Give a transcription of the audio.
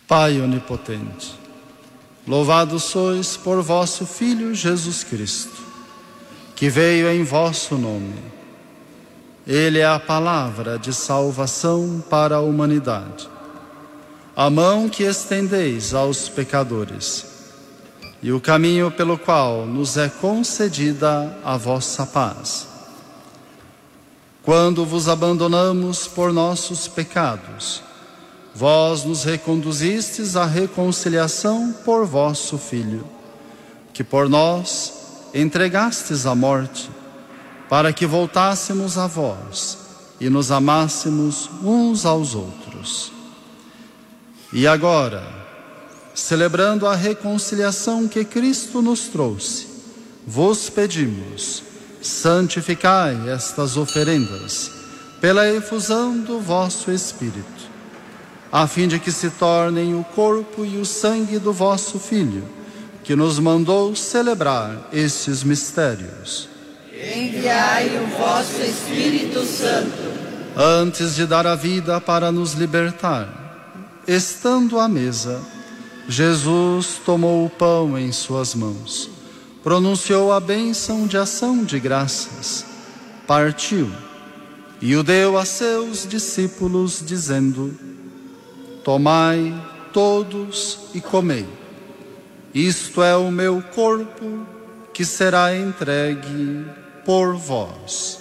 Pai onipotente, louvado sois por vosso Filho Jesus Cristo, que veio em vosso nome. Ele é a palavra de salvação para a humanidade, a mão que estendeis aos pecadores, e o caminho pelo qual nos é concedida a vossa paz. Quando vos abandonamos por nossos pecados, vós nos reconduzistes à reconciliação por vosso Filho, que por nós entregastes à morte, para que voltássemos a vós e nos amássemos uns aos outros. E agora, celebrando a reconciliação que Cristo nos trouxe, vos pedimos, santificai estas oferendas pela efusão do vosso Espírito, a fim de que se tornem o corpo e o sangue do vosso Filho, que nos mandou celebrar estes mistérios. Enviai o vosso Espírito Santo. Antes de dar a vida para nos libertar, estando à mesa, Jesus tomou o pão em suas mãos, pronunciou a bênção de ação de graças, partiu e o deu a seus discípulos, dizendo: tomai todos e comei. Isto é o meu corpo, que será entregue por vós.